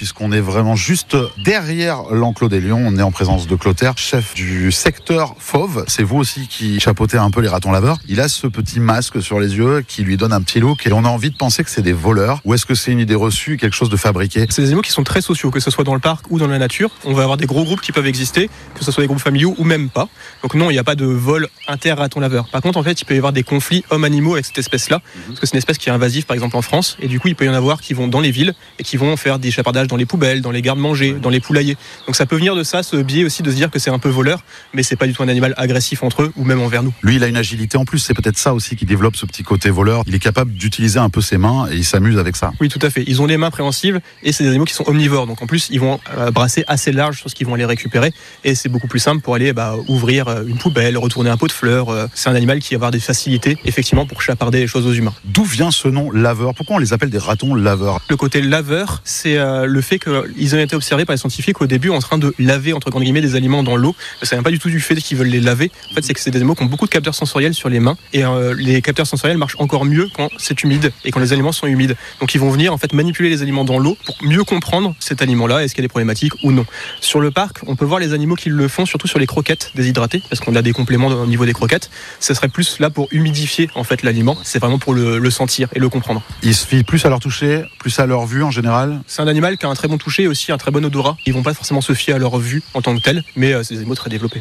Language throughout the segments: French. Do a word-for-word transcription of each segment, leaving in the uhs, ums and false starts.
puisqu'on est vraiment juste derrière l'enclos des lions. On est en présence de Clotaire, chef du secteur fauve. C'est vous aussi qui chapeautez un peu les ratons laveurs. Il a ce petit masque sur les yeux qui lui donne un petit look et on a envie de penser que c'est des voleurs. Ou est-ce que c'est une idée reçue, quelque chose de fabriqué? C'est des animaux qui sont très sociaux, que ce soit dans le parc ou dans la nature. On va avoir des gros groupes qui peuvent exister, que ce soit des groupes familiaux ou même pas. Donc non, il n'y a pas de vol inter-raton laveur. Par contre, en fait, il peut y avoir des conflits hommes-animaux avec cette espèce-là, parce que c'est une espèce qui est invasive, par exemple en France, et du coup, il peut y en avoir qui vont dans les villes et qui vont faire des chapardages dans les poubelles, dans les gardes-manger, dans les poulaillers. Donc ça peut venir de ça, ce biais aussi de se dire que c'est un peu voleur, mais c'est pas du tout un animal agressif entre eux ou même envers nous. Lui, il a une agilité en plus, c'est peut-être ça aussi qui développe ce petit côté voleur. Il est capable d'utiliser un peu ses mains et il s'amuse avec ça. Oui, tout à fait. Ils ont les mains préhensibles et c'est des animaux qui sont omnivores. Donc en plus, ils vont euh, brasser assez large sur ce qu'ils vont aller récupérer et c'est beaucoup plus simple pour aller bah, ouvrir une poubelle, retourner un pot de fleurs. Euh, c'est un animal qui va avoir des facilités effectivement pour chaparder les choses aux humains. D'où vient ce nom laveur? Pourquoi on les appelle des ratons laveurs? Le côté laveur, c'est euh, le fait qu'ils ont été observés par les scientifiques au début en train de laver entre grandes guillemets des aliments dans l'eau. Ça vient pas du tout du fait qu'ils veulent les laver. En fait, c'est que c'est des animaux qui ont beaucoup de capteurs sensoriels sur les mains et euh, les capteurs sensoriels marchent encore mieux quand c'est humide et quand les aliments sont humides. Donc ils vont venir en fait manipuler les aliments dans l'eau pour mieux comprendre cet aliment-là, est-ce qu'il y a des problématiques ou non. Sur le parc, on peut voir les animaux qui le font surtout sur les croquettes déshydratées parce qu'on a des compléments au niveau des croquettes. Ça serait plus là pour humidifier en fait l'aliment. C'est vraiment pour le, le sentir et le comprendre. Ils se fient plus à leur toucher, plus à leur vue en général. C'est un animal qui a un très bon toucher et aussi un très bon odorat. Ils vont pas forcément se fier à leur vue en tant que tel, mais euh, c'est des animaux très développés.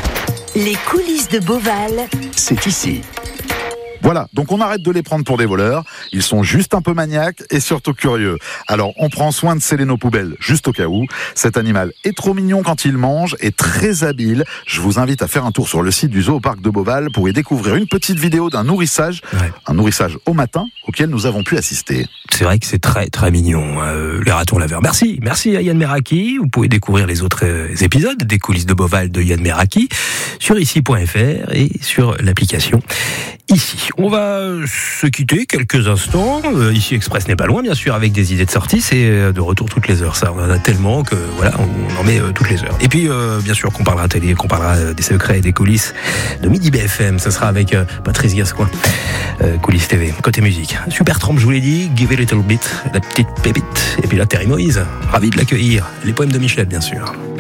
Les coulisses de Beauval, c'est ici. Voilà, donc on arrête de les prendre pour des voleurs, ils sont juste un peu maniaques et surtout curieux. Alors on prend soin de sceller nos poubelles juste au cas où. Cet animal est trop mignon quand il mange et très habile. Je vous invite à faire un tour sur le site du Zooparc de Beauval pour y découvrir une petite vidéo d'un nourrissage, ouais. un nourrissage au matin auquel nous avons pu assister. C'est vrai que c'est très très mignon, euh, les ratons laveurs. Merci, merci à Yann Meraki. Vous pouvez découvrir les autres épisodes des coulisses de Beauval de Yann Meraki sur ici point f r et sur l'application Ici. On va se quitter quelques instants. Euh, ici Express n'est pas loin, bien sûr, avec des idées de sortie. C'est de retour toutes les heures. Ça, on en a tellement que voilà, on en met euh, toutes les heures. Et puis, euh, bien sûr, qu'on parlera télé, qu'on parlera des secrets et des coulisses de Midi B F M. Ça sera avec euh, Patrice Gascoigne, euh, coulisses T V, côté musique. Super Tramp, je vous l'ai dit. Give it a little bit, la petite pépite. Et puis là, Terry Moïse, ravi de l'accueillir. Les poèmes de Michel, bien sûr.